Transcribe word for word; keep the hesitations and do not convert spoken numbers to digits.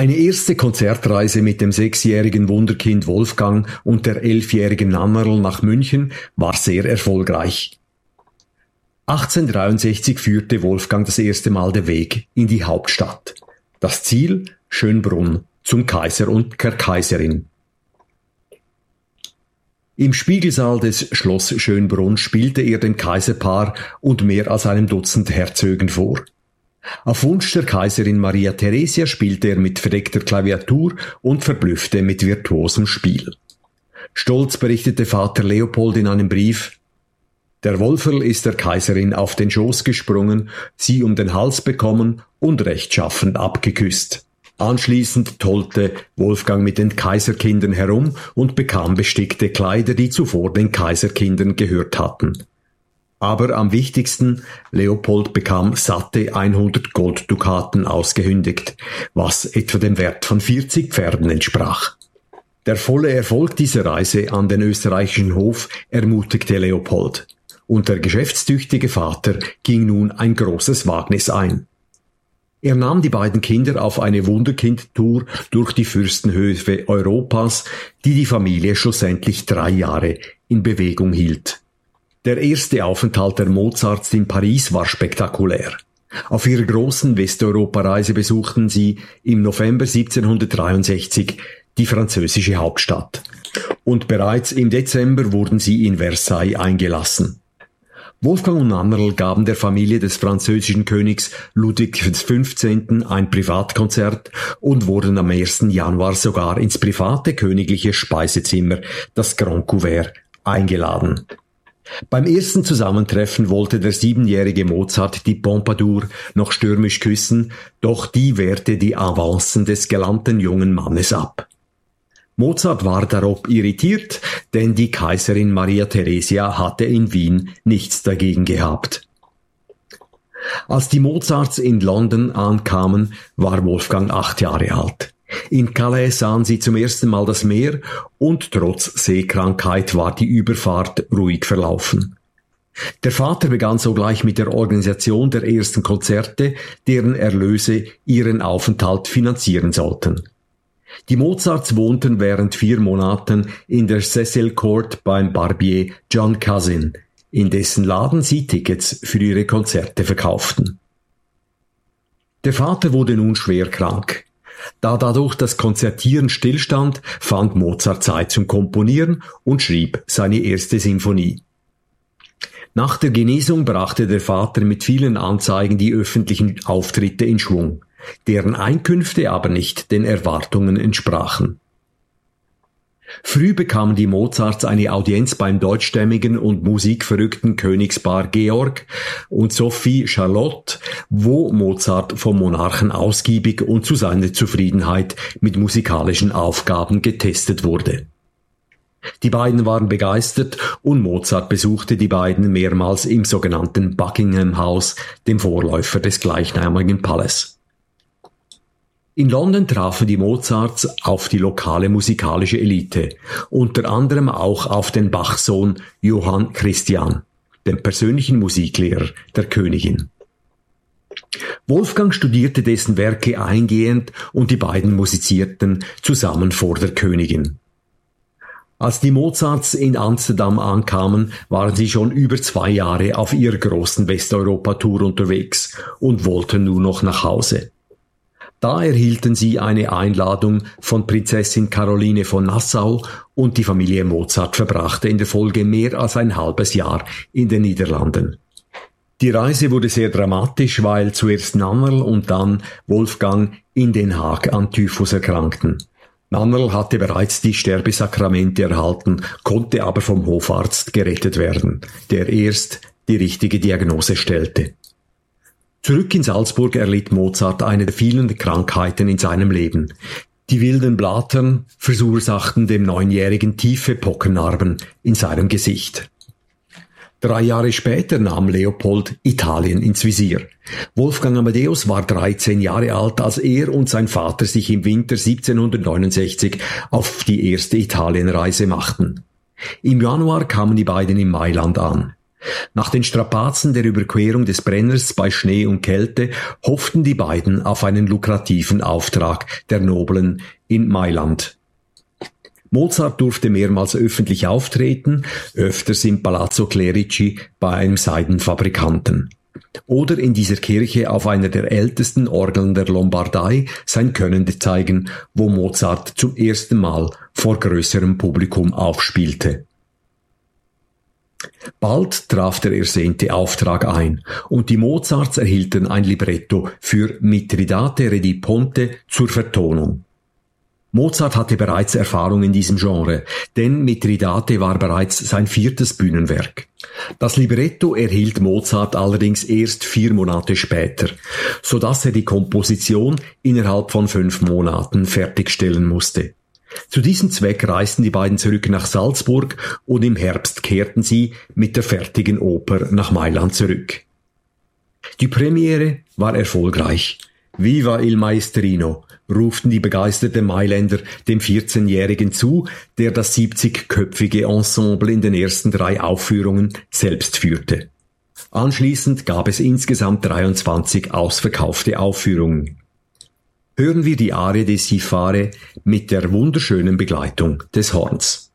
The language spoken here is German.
Eine erste Konzertreise mit dem sechsjährigen Wunderkind Wolfgang und der elfjährigen Nannerl nach München war sehr erfolgreich. achtzehnhundertdreiundsechzig führte Wolfgang das erste Mal den Weg in die Hauptstadt. Das Ziel: Schönbrunn, zum Kaiser und der Kaiserin. Im Spiegelsaal des Schloss Schönbrunn spielte er dem Kaiserpaar und mehr als einem Dutzend Herzögen vor. Auf Wunsch der Kaiserin Maria Theresia spielte er mit verdeckter Klaviatur und verblüffte mit virtuosem Spiel. Stolz berichtete Vater Leopold in einem Brief: Der Wolferl ist der Kaiserin auf den Schoß gesprungen, sie um den Hals bekommen und rechtschaffend abgeküsst. Anschließend tollte Wolfgang mit den Kaiserkindern herum und bekam bestickte Kleider, die zuvor den Kaiserkindern gehört hatten. Aber am wichtigsten: Leopold bekam satte hundert Golddukaten ausgehändigt, was etwa dem Wert von vierzig Pferden entsprach. Der volle Erfolg dieser Reise an den österreichischen Hof ermutigte Leopold, und der geschäftstüchtige Vater ging nun ein großes Wagnis ein. Er nahm die beiden Kinder auf eine Wunderkind-Tour durch die Fürstenhöfe Europas, die die Familie schlussendlich drei Jahre in Bewegung hielt. Der erste Aufenthalt der Mozarts in Paris war spektakulär. Auf ihrer großen Westeuropa-Reise besuchten sie im November siebzehnhundertdreiundsechzig die französische Hauptstadt. Und bereits im Dezember wurden sie in Versailles eingelassen. Wolfgang und Nannerl gaben der Familie des französischen Königs Ludwig der fünfzehnte. Ein Privatkonzert und wurden am ersten Januar sogar ins private königliche Speisezimmer, das Grand Couvert, eingeladen. Beim ersten Zusammentreffen wollte der siebenjährige Mozart die Pompadour noch stürmisch küssen, doch die wehrte die Avancen des galanten jungen Mannes ab. Mozart war darob irritiert, denn die Kaiserin Maria Theresia hatte in Wien nichts dagegen gehabt. Als die Mozarts in London ankamen, war Wolfgang acht Jahre alt. In Calais sahen sie zum ersten Mal das Meer und trotz Seekrankheit war die Überfahrt ruhig verlaufen. Der Vater begann sogleich mit der Organisation der ersten Konzerte, deren Erlöse ihren Aufenthalt finanzieren sollten. Die Mozarts wohnten während vier Monaten in der Cecil Court beim Barbier John Cousin, in dessen Laden sie Tickets für ihre Konzerte verkauften. Der Vater wurde nun schwer krank. Da dadurch das Konzertieren stillstand, fand Mozart Zeit zum Komponieren und schrieb seine erste Sinfonie. Nach der Genesung brachte der Vater mit vielen Anzeigen die öffentlichen Auftritte in Schwung, deren Einkünfte aber nicht den Erwartungen entsprachen. Früh bekamen die Mozarts eine Audienz beim deutschstämmigen und musikverrückten Königspaar Georg und Sophie Charlotte, wo Mozart vom Monarchen ausgiebig und zu seiner Zufriedenheit mit musikalischen Aufgaben getestet wurde. Die beiden waren begeistert und Mozart besuchte die beiden mehrmals im sogenannten Buckingham House, dem Vorläufer des gleichnamigen Palace. In London trafen die Mozarts auf die lokale musikalische Elite, unter anderem auch auf den Bach-Sohn Johann Christian, den persönlichen Musiklehrer der Königin. Wolfgang studierte dessen Werke eingehend und die beiden musizierten zusammen vor der Königin. Als die Mozarts in Amsterdam ankamen, waren sie schon über zwei Jahre auf ihrer großen Westeuropa-Tour unterwegs und wollten nur noch nach Hause. Da erhielten sie eine Einladung von Prinzessin Caroline von Nassau und die Familie Mozart verbrachte in der Folge mehr als ein halbes Jahr in den Niederlanden. Die Reise wurde sehr dramatisch, weil zuerst Nannerl und dann Wolfgang in Den Haag an Typhus erkrankten. Nannerl hatte bereits die Sterbesakramente erhalten, konnte aber vom Hofarzt gerettet werden, der erst die richtige Diagnose stellte. Zurück in Salzburg erlitt Mozart eine der vielen Krankheiten in seinem Leben. Die wilden Blattern verursachten dem Neunjährigen tiefe Pockennarben in seinem Gesicht. Drei Jahre später nahm Leopold Italien ins Visier. Wolfgang Amadeus war dreizehn Jahre alt, als er und sein Vater sich im Winter siebzehnhundertneunundsechzig auf die erste Italienreise machten. Im Januar kamen die beiden in Mailand an. Nach den Strapazen der Überquerung des Brenners bei Schnee und Kälte hofften die beiden auf einen lukrativen Auftrag der Noblen in Mailand. Mozart durfte mehrmals öffentlich auftreten, öfters im Palazzo Clerici bei einem Seidenfabrikanten. Oder in dieser Kirche auf einer der ältesten Orgeln der Lombardei sein Können zeigen, wo Mozart zum ersten Mal vor größerem Publikum aufspielte. Bald traf der ersehnte Auftrag ein und die Mozarts erhielten ein Libretto für Mithridate Re di Ponte zur Vertonung. Mozart hatte bereits Erfahrung in diesem Genre, denn Mithridate war bereits sein viertes Bühnenwerk. Das Libretto erhielt Mozart allerdings erst vier Monate später, so dass er die Komposition innerhalb von fünf Monaten fertigstellen musste. Zu diesem Zweck reisten die beiden zurück nach Salzburg und im Herbst kehrten sie mit der fertigen Oper nach Mailand zurück. Die Premiere war erfolgreich. Viva il Maestrino, ruften die begeisterten Mailänder dem vierzehnjährigen zu, der das siebzigköpfige Ensemble in den ersten drei Aufführungen selbst führte. Anschließend gab es insgesamt dreiundzwanzig ausverkaufte Aufführungen. Hören wir die Arie de Si fare mit der wunderschönen Begleitung des Horns.